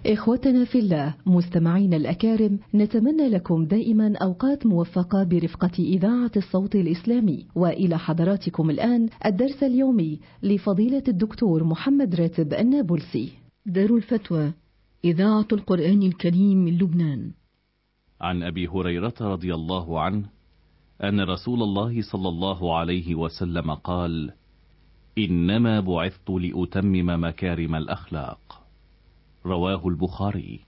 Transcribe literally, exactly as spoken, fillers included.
إخوتنا في الله مستمعين الأكارم، نتمنى لكم دائما أوقات موفقة برفقة إذاعة الصوت الإسلامي. وإلى حضراتكم الآن الدرس اليومي لفضيلة الدكتور محمد راتب النابلسي. دار الفتوى إذاعة القرآن الكريم من لبنان. عن أبي هريرة رضي الله عنه أن رسول الله صلى الله عليه وسلم قال: إنما بعثت لأتمم مكارم الأخلاق. رواه البخاري.